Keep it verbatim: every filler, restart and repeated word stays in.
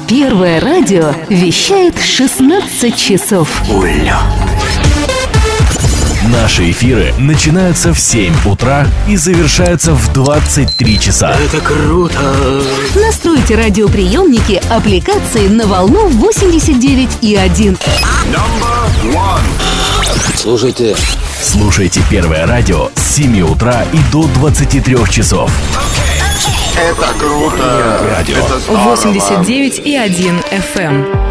Первое радио вещает шестнадцать часов. Уля. Наши эфиры начинаются в семь утра и завершаются в двадцать три часа. Это круто! Настройте радиоприемники аппликации на волну восемьдесят девять и один. Слушайте. Слушайте Первое радио с семи утра и до двадцати трёх часов. Это круто! Радио. Это здорово. восемьдесят девять и один эф эм.